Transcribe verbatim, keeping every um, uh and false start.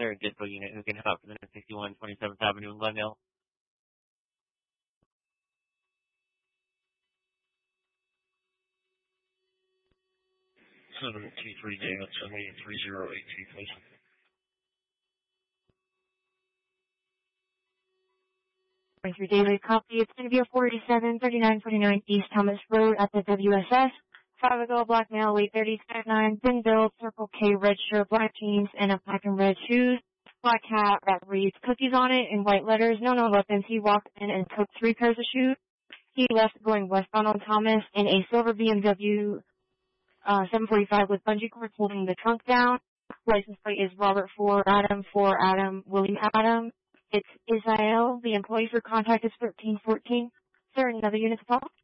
there a dispo unit who can help for the sixty-one twenty-seventh Avenue in Glendale? seven T three David, send me three zero eight T, please. three David, copy. It's going to be a forty-seven thirty-nine forty-nine East Thomas Road at the W S S. Five ago, black male, weight thirty, nine, thin build, circle K, red shirt, black jeans, and a black and red shoes. Black hat that reads cookies on it in white letters. No, no weapons. He walked in and took three pairs of shoes. He left going westbound on Thomas in a silver B M W uh, seven forty-five with bungee cords holding the trunk down. License plate is Robert for Adam for Adam William Adam. It's Israel. The employee for contact is thirteen fourteen. Sir, another unit to call?